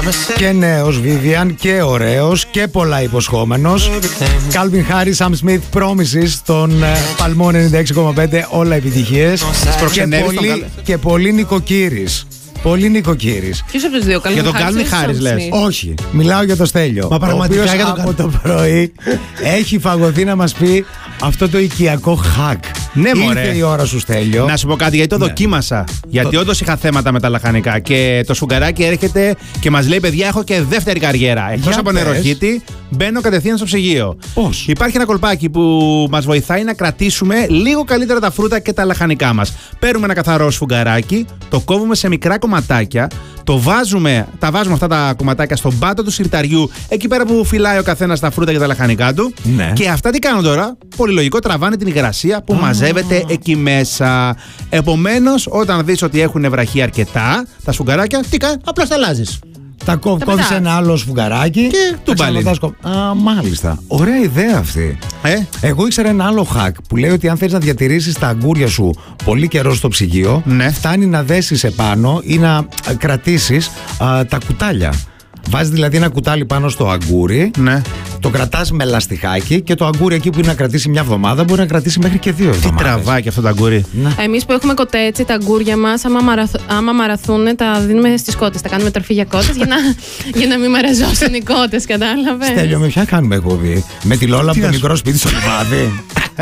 Και νέος Vivian και ωραίος και πολλά υποσχόμενος. Calvin Harris, Sam Smith, Promises στον Παλμό 96,5. Όλα επιτυχίες. Και πολύ νοικοκύρης. Πολύ νοικοκύρης. Ποιος από τους δύο, Calvin Harris? Για τον Calvin Harris λες? Όχι, μιλάω για το Στέλιο. Μα πραγματικά για από το πρωί έχει φαγωθεί να μας πει αυτό το οικιακό hack. Ναι, μωρέ. Ήρθε η ώρα σου, Στέλιο. Να σου πω κάτι, γιατί το δοκίμασα. Γιατί όντως είχα θέματα με τα λαχανικά. Και το σφουγγαράκι έρχεται και μας λέει: παιδιά, έχω και δεύτερη καριέρα. Εκτός από νεροχύτη, μπαίνω κατευθείαν στο ψυγείο. Πώς? Υπάρχει ένα κολπάκι που μας βοηθάει να κρατήσουμε λίγο καλύτερα τα φρούτα και τα λαχανικά μας. Παίρνουμε ένα καθαρό σφουγγαράκι, το κόβουμε σε μικρά κομματάκια, τα βάζουμε αυτά τα κομματάκια στον πάτο του σιρταριού, εκεί πέρα που φυλάει ο καθένας τα φρούτα και τα λαχανικά του. Ναι. Και αυτά τι κάνουν τώρα? Πολύ λογικό, τραβάνε την υγρασία που μαζεύεται εκεί μέσα. Επομένως, όταν δεις ότι έχουν βραχεί αρκετά τα σφουγγαράκια, τι κάνει? Απλώς τα αλλάζεις. Τα κόβεις ένα άλλο σφουγγαράκι και του μπαλί. Μάλιστα. Ωραία ιδέα αυτή. Εγώ ήξερα ένα άλλο hack που λέει ότι αν θέλεις να διατηρήσεις τα αγκούρια σου πολύ καιρό στο ψυγείο, φτάνει να δέσεις επάνω ή να κρατήσεις τα κουτάλια. Βάζεις δηλαδή ένα κουτάλι πάνω στο αγκούρι, το κρατάς με λαστιχάκι και το αγκούρι εκεί που είναι να κρατήσει μια εβδομάδα μπορεί να κρατήσει μέχρι και 2 εβδομάδες. Τι τραβάει και αυτό το αγκούρι. Εμείς που έχουμε κοτέτσι, τα αγκούρια μας, άμα μαραθούν, τα δίνουμε στις κότες. Τα κάνουμε τροφή για κότες για να μην μαραζώσουν οι κότες, κατάλαβες? Στέλιο, με ποια κάνουμε εκπομπή? Με τη Λόλα από το μικρό σπίτι στο λιβάδι.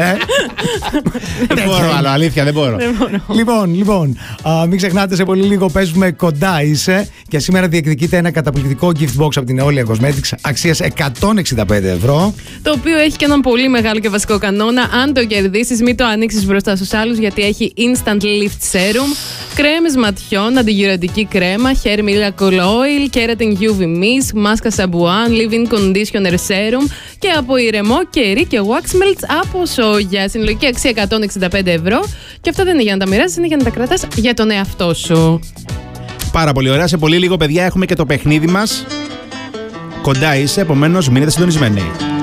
Δεν μπορώ άλλο, αλήθεια, δεν μπορώ. Λοιπόν, μην ξεχνάτε, σε πολύ λίγο παίζουμε Κοντά Είσαι και σήμερα διεκδικείται ένα καταπληκτικό gift box από την Eolia Cosmetics αξίας 165 ευρώ. Το οποίο έχει και έναν πολύ μεγάλο και βασικό κανόνα. Αν το κερδίσεις, μην το ανοίξεις μπροστά στους άλλους, γιατί έχει Instant Lift Serum, κρέμες ματιών, αντιγυρωτική κρέμα, Hair Miracle Oil, Keratin UV Mist, μάσκα σαμπουάν, Leave-in Conditioner Serum και από ηρεμό κερί και wax melts από σόγια. Συνολική αξία 165 ευρώ. Και αυτό δεν είναι για να τα μοιράζεις, είναι για να τα κρατάς για τον εαυτό σου. Πάρα πολύ ωραία. Σε πολύ λίγο, παιδιά, έχουμε και το παιχνίδι μας. Κοντά Είσαι, επομένως μείνετε συντονισμένοι.